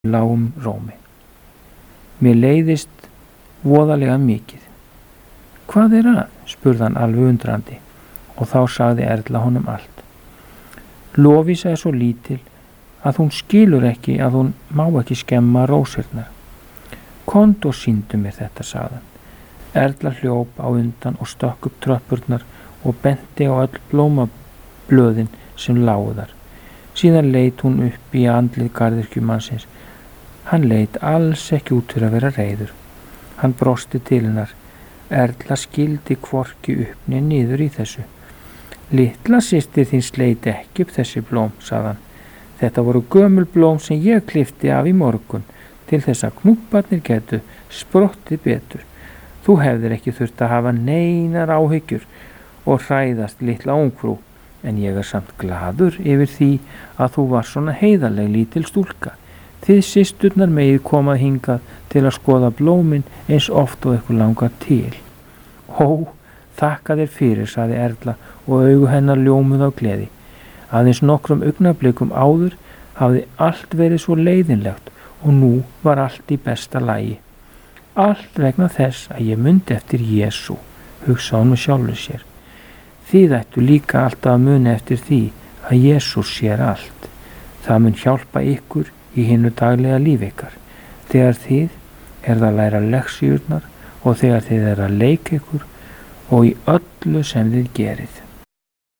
lágum rómi. Mér leiðist voðalega mikið. Hvað er að? Spurði hann alveg undrandi og þá sagði Erla honum allt. Lovísa er svo lítil að hún skilur ekki að hún má ekki skemma rósirnar. Komdu og sýndu mér þetta, sagði hann. Erla hljóp á undan og stökk upp tröppurnar og benti á öll blómablöðin sem lágu þar. Síðan leit hún upp í andlið garðyrkjumannsins. Hann leit alls ekki út fyrir að vera reiður. Hann brosti til hennar. Erla skildi hvorki upp né niður í þessu. Litla systir þín sleit ekki upp þessi blóm, sagði hann. Þetta voru gömul blóm sem ég klippti af í morgun til þess að knúparnir getu sprottið betur. Þú hefðir ekki þurft að hafa neinar áhyggjur og hræðast litla ungfrú, en ég er samt gladur yfir því að þú var svona heiðarleg lítil stúlka. Þið systurnar megið komað hingað til að skoða blómin eins oft og ykkur langar til. Ó, þakka þér fyrir, sagði Erla og augu hennar ljómuð á gleði. Aðeins nokkrum augnablikum áður hafði allt verið svo leiðinlegt og nú var allt í besta lagi. Allt vegna þess að ég mundi eftir Jesú, hugsaði hún með sjálfur sér. Þið ættu líka alltaf að muna eftir því að Jesús sér allt. Það mun hjálpa ykkur í hinu daglega líf ykkar. Þegar þið að læra lexíurnar og þegar þið að leika ykkur og í öllu sem þið gerið.